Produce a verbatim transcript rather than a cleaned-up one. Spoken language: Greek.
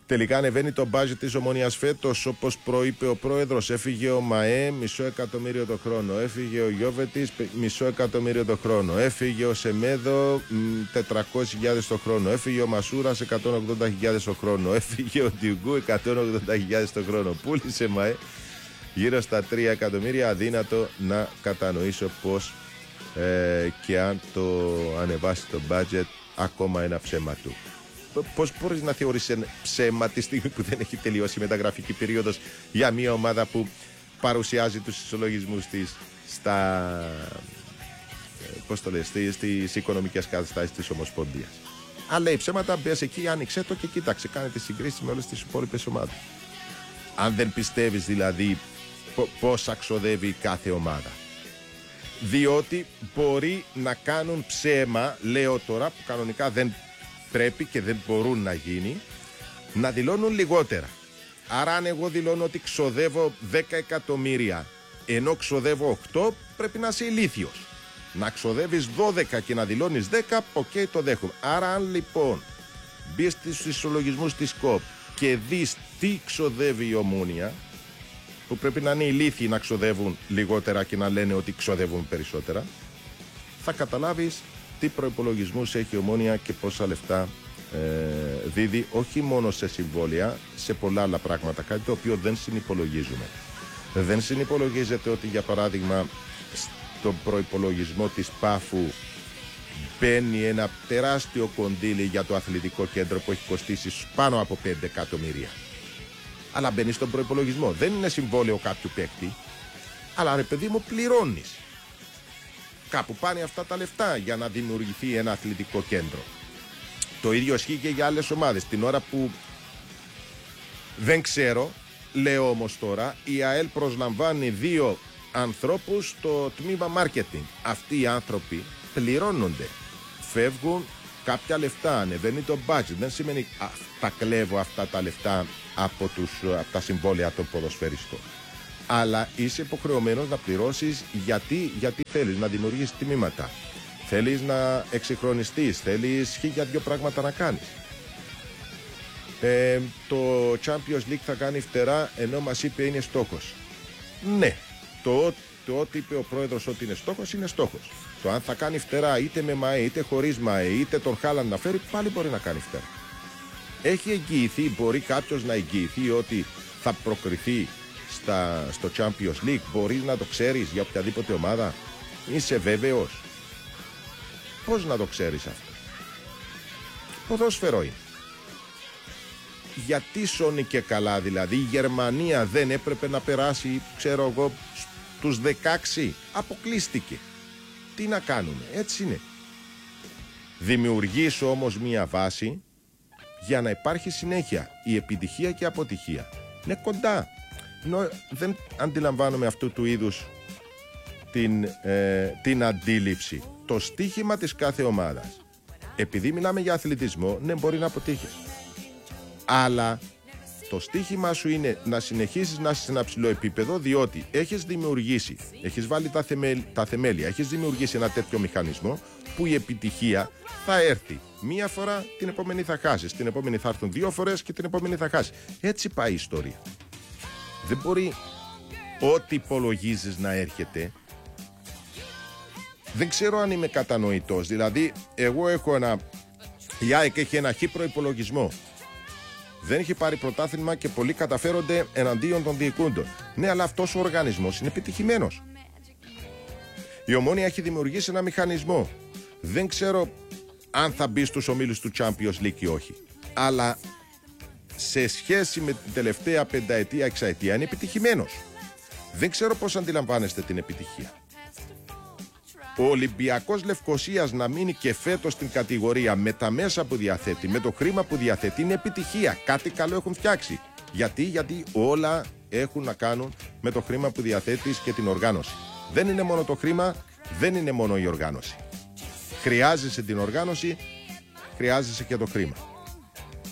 Τελικά ανεβαίνει το μπάτζετ της Ομόνοιας φέτος, όπως προείπε ο πρόεδρος. Έφυγε ο ΜΑΕ, μισό εκατομμύριο το χρόνο. Έφυγε ο Γιώβετης, μισό εκατομμύριο το χρόνο. Έφυγε ο Σεμέδο, τετρακόσιες χιλιάδες το χρόνο. Έφυγε ο Μασούρας, εκατόν ογδόντα χιλιάδες το χρόνο. Έφυγε ο Ντιουγκού, εκατόν ογδόντα χιλιάδες το χρόνο. Πούλησε ΜΑΕ γύρω στα τρία εκατομμύρια. Αδύνατο να κατανοήσω πώς ε, και αν το ανεβάσει το μπάτζετ, ακόμα ένα ψέμα του. Πώς μπορείς να θεωρείς ψέμα τη στιγμή που δεν έχει τελειώσει η μεταγραφική περίοδος για μια ομάδα που παρουσιάζει τους ισολογισμούς της στα, πώς το λες, στις, στις οικονομικές καταστάσεις της Ομοσπονδίας. Αν λέει ψέματα, μπες εκεί, άνοιξε το και κοίταξε, κάνε τις συγκρίσεις με όλες τις υπόλοιπες ομάδες. Αν δεν πιστεύεις δηλαδή πώς αξοδεύει κάθε ομάδα. Διότι μπορεί να κάνουν ψέμα, λέω τώρα, που κανονικά δεν πρέπει και δεν μπορούν να γίνει, να δηλώνουν λιγότερα. Άρα αν εγώ δηλώνω ότι ξοδεύω δέκα εκατομμύρια ενώ ξοδεύω οκτώ, πρέπει να είσαι ηλίθιος. Να ξοδεύεις δώδεκα και να δηλώνεις δέκα, οκ, okay, το δέχομαι. Άρα αν λοιπόν μπεις στους ισολογισμούς της ΚΟΠ και δεις τι ξοδεύει η Ομόνοια, που πρέπει να είναι ηλίθιοι να ξοδεύουν λιγότερα και να λένε ότι ξοδεύουν περισσότερα, θα καταλάβεις τι προϋπολογισμούς έχει η Ομόνοια και πόσα λεφτά ε, δίδει, όχι μόνο σε συμβόλαια, σε πολλά άλλα πράγματα, κάτι το οποίο δεν συνυπολογίζουμε. Δεν συνυπολογίζεται ότι, για παράδειγμα, στον προϋπολογισμό της Πάφου μπαίνει ένα τεράστιο κονδύλι για το αθλητικό κέντρο που έχει κοστίσει πάνω από πέντε εκατομμύρια. Αλλά μπαίνει στον προϋπολογισμό. Δεν είναι συμβόλαιο κάποιου παίκτη, αλλά ρε παιδί μου, πληρώνεις. Κάπου πάνε αυτά τα λεφτά για να δημιουργηθεί ένα αθλητικό κέντρο. Το ίδιο ισχύει και για άλλες ομάδες. Την ώρα που δεν ξέρω, λέω όμως τώρα, η ΑΕΛ προσλαμβάνει δύο ανθρώπους στο τμήμα marketing. Αυτοί οι άνθρωποι πληρώνονται. Φεύγουν κάποια λεφτά, ανεβαίνει το budget. Δεν σημαίνει α, τα κλέβω αυτά τα λεφτά από, τους, από τα συμβόλαια των ποδοσφαιριστών. Αλλά είσαι υποχρεωμένος να πληρώσεις γιατί, γιατί θέλεις να δημιουργήσεις τμήματα. Θέλεις να εξυγχρονιστείς, θέλεις χίλια δυο πράγματα να κάνεις. Ε, το Champions League θα κάνει φτερά, ενώ μας είπε είναι στόχος. Ναι, το, το ότι είπε ο πρόεδρος ότι είναι στόχος, είναι στόχος. Το αν θα κάνει φτερά είτε με ΜΑΕ, είτε χωρίς ΜΑΕ, είτε τον Χάλαντ να φέρει, πάλι μπορεί να κάνει φτερά. Έχει εγγυηθεί, μπορεί κάποιος να εγγυηθεί ότι θα προκριθεί στα, στο Champions League? Μπορείς να το ξέρεις για οποιαδήποτε ομάδα? Είσαι βέβαιος? Πώς να το ξέρεις αυτό? Ποδόσφαιρο είναι. Γιατί σώνει και καλά δηλαδή? Η Γερμανία δεν έπρεπε να περάσει, ξέρω εγώ, στους δεκαέξι? Αποκλείστηκε. Τι να κάνουμε? Έτσι είναι. Δημιουργήσω όμως μια βάση για να υπάρχει συνέχεια. Η επιτυχία και η αποτυχία είναι κοντά. Νο, δεν αντιλαμβάνομαι αυτού του είδους την, ε, την αντίληψη. Το στίχημα της κάθε ομάδας, επειδή μιλάμε για αθλητισμό, ναι, μπορεί να αποτύχεις, αλλά το στίχημα σου είναι να συνεχίσεις να είσαι σε ένα ψηλό επίπεδο, διότι έχεις δημιουργήσει, έχεις βάλει τα, θεμέλ, τα θεμέλια, έχεις δημιουργήσει ένα τέτοιο μηχανισμό που η επιτυχία θα έρθει μία φορά, την επόμενη θα χάσεις, την επόμενη θα έρθουν δύο φορές και την επόμενη θα χάσεις. Έτσι πάει η ιστορία. Δεν μπορεί ό,τι υπολογίζεις να έρχεται. Δεν ξέρω αν είμαι κατανοητός. Δηλαδή, εγώ έχω ένα, η ΑΕΚ έχει ένα χι προϋπολογισμό. Δεν έχει πάρει πρωτάθλημα και πολλοί καταφέρονται εναντίον των διοικούντων. Ναι, αλλά αυτός ο οργανισμός είναι επιτυχημένος. Η Ομόνοια έχει δημιουργήσει ένα μηχανισμό. Δεν ξέρω αν θα μπει στους ομίλους του Champions League ή όχι. Αλλά σε σχέση με την τελευταία πενταετία, εξαετία, είναι επιτυχημένος. Δεν ξέρω πώς αντιλαμβάνεστε την επιτυχία. Ο Ολυμπιακός Λευκωσίας να μείνει και φέτος στην κατηγορία με τα μέσα που διαθέτει, με το χρήμα που διαθέτει, είναι επιτυχία. Κάτι καλό έχουν φτιάξει. Γιατί, γιατί όλα έχουν να κάνουν με το χρήμα που διαθέτεις και την οργάνωση. Δεν είναι μόνο το χρήμα, δεν είναι μόνο η οργάνωση. Χρειάζεσαι την οργάνωση, χρειάζεσαι και το χρήμα.